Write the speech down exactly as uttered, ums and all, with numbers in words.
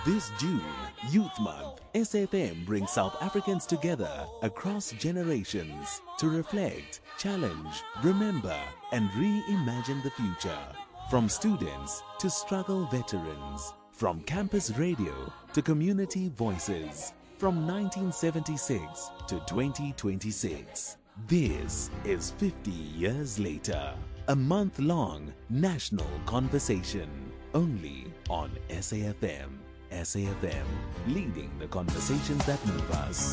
This June, Youth Month, S A F M brings South Africans together across generations to reflect, challenge, remember, and reimagine the future. From students to struggle veterans, from campus radio to community voices, from nineteen seventy-six to twenty twenty-six. This is fifty years later. A month-long national conversation only on S A F M. S A F M, leading the conversations that move us.